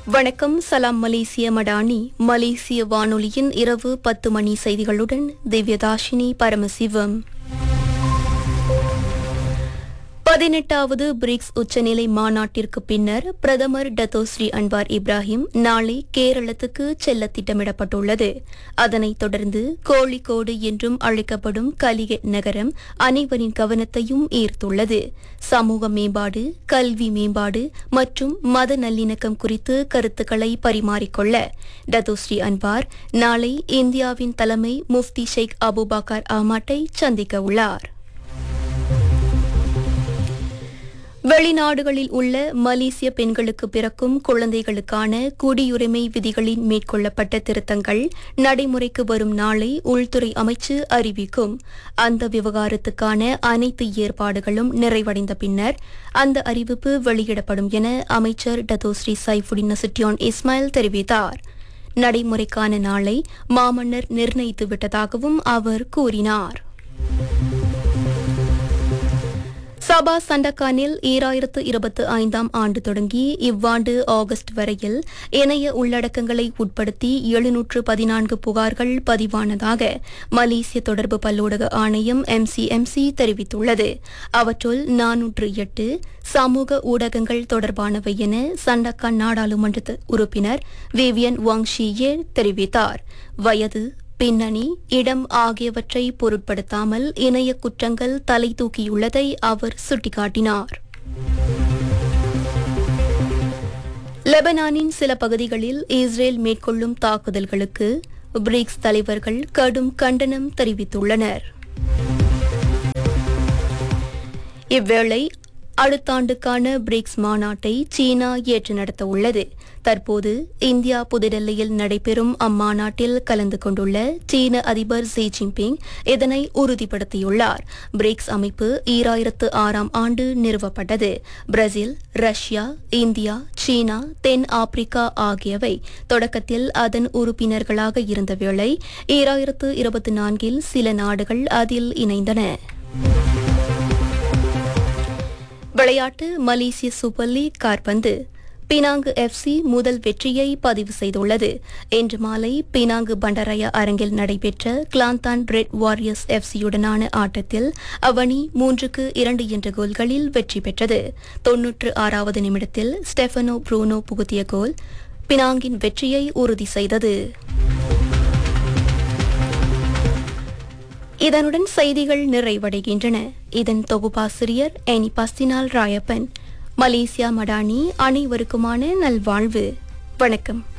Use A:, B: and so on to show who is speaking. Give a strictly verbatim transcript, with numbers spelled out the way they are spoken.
A: வணக்கம். சலாம் மலேசிய மடானி. மலேசிய வானொலியின் இரவு பத்து மணி செய்திகளுடன் திவ்யதாஷினி பரமசிவம். பதினெட்டாவது பிரிக்ஸ் உச்சநிலை மாநாட்டிற்கு பின்னர் பிரதமர் டத்தோஸ்ரீ அன்வார் இப்ராஹிம் நாளை கேரளத்துக்கு செல்ல திட்டமிடப்பட்டுள்ளது. அதனைத் தொடர்ந்து கோழிக்கோடு என்றும் அழைக்கப்படும் கலிகட் நகரம் அனைவரின் கவனத்தையும் ஈர்த்துள்ளது. சமூக மேம்பாடு, கல்வி மேம்பாடு மற்றும் மத நல்லிணக்கம் குறித்து கருத்துக்களை பரிமாறிக்கொள்ள டத்தோஸ்ரீ அன்வார் நாளை இந்தியாவின் தலைமை முஃப்தி ஷேக் அபுபக்கர் அஹ்மட்டை சந்திக்க உள்ளார். வெளிநாடுகளில் உள்ள மலேசிய பெண்களுக்கு பிறக்கும் குழந்தைகளுக்கான குடியுரிமை விதிகளில் மேற்கொள்ளப்பட்ட திருத்தங்கள் நடைமுறைக்கு வரும் நாளை உள்துறை அமைச்சு அறிவிக்கும். அந்த விவகாரத்துக்கான அனைத்து ஏற்பாடுகளும் நிறைவடைந்த பின்னர் அந்த அறிவிப்பு வெளியிடப்படும் என அமைச்சர் டத்தோஸ்ரீ சைஃபுடின் நசுட்டியான் இஸ்மாயில் தெரிவித்தார். நடைமுறைக்கான நாளை மாமன்னர் நிர்ணயித்து விட்டதாகவும் அவர் கூறினார். சபா சண்டக்கானில் ஈராயிரத்து இருபத்தி ஐந்தாம் ஆண்டு தொடங்கி இவ்வாண்டு ஆகஸ்ட் வரையில் இணைய உள்ளடக்கங்களை உட்படுத்தி எழுநூற்று பதினான்கு புகார்கள் பதிவானதாக மலேசிய தொடர்பு பல்லூடக ஆணையம் எம்சிஎம்சி தெரிவித்துள்ளது. அவற்றுள் நானூற்று எட்டு சமூக ஊடகங்கள் தொடர்பானவை என சண்டக்கான் நாடாளுமன்ற உறுப்பினர் விவியன் வாங்ஷியே தெரிவித்தார். வயது, பின்னணி, இடம் ஆகியவற்றை பொருட்படுத்தாமல் இணைய குற்றங்கள் தலை தூக்கியுள்ளதை அவர் சுட்டிக்காட்டினார். லெபனானின் சில பகுதிகளில் இஸ்ரேல் மேற்கொள்ளும் தாக்குதல்களுக்கு பிரிக்ஸ் தலைவர்கள் கடும் கண்டனம் தெரிவித்துள்ளனர். இவ்வேளை அடுத்த ஆண்டுக்கான பிரிக்ஸ் மாநாட்டை சீனா ஏற்று நடத்த உள்ளது. தற்போது இந்தியா புதுடெல்லியில் நடைபெறும் அம்மாநாட்டில் கலந்து கொண்டுள்ள சீன அதிபர் ஷி ஜின்பிங் இதனை உறுதிப்படுத்தியுள்ளார். பிரிக்ஸ் அமைப்பு ஈராயிரத்து ஆறாம் ஆண்டு நிறுவப்பட்டது. பிரேசில், ரஷ்யா, இந்தியா, சீனா, தென் ஆப்பிரிக்கா ஆகியவை தொடக்கத்தில் அதன் உறுப்பினர்களாக இருந்த வேளை ஈராயிரத்து இருபத்தி நான்கில் சில நாடுகள் அதில் இணைந்தன. விளையாட்டு. மலேசிய சூப்பர் லீக் காற்பந்து. பினாங்கு எஃப்சி முதல் வெற்றியை பதிவு செய்துள்ளது. இன்று மாலை பினாங்கு பண்டராயா அரங்கில் நடைபெற்ற கிளாந்தான் ரெட் வாரியர்ஸ் எஃப்சியுடனான ஆட்டத்தில் அவனி மூன்றுக்கு இரண்டு என்ற கோல்களில் வெற்றி பெற்றது. தொன்னூற்று ஆறாவது நிமிடத்தில் ஸ்டெஃபனோ ப்ரூனோ புகுத்திய கோல் பினாங்கின் வெற்றியை உறுதி செய்தது. இதனுடன் செய்திகள் நிறைவடைகின்றன. இதன் தொகுப்பாசிரியர் எனி பஸ்தினால் ராயப்பன். மலேசியா மடானி அனைவருக்குமான நல்வாழ்வு. வணக்கம்.